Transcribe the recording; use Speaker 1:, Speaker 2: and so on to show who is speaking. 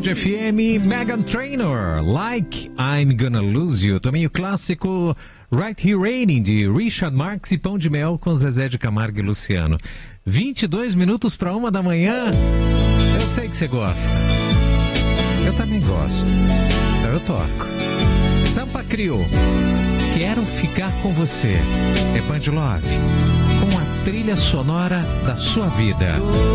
Speaker 1: Band FM, Meghan Trainor, Like I'm Gonna Lose You. Também o clássico Right Here Raining, de Richard Marx e Pão de Mel com Zezé de Camargo e Luciano. 22 minutos para 1 da manhã. Eu sei que você gosta. Eu também gosto. Então eu toco. Sampa Crio, Quero Ficar Com Você. É Band Love, com a trilha sonora da sua vida.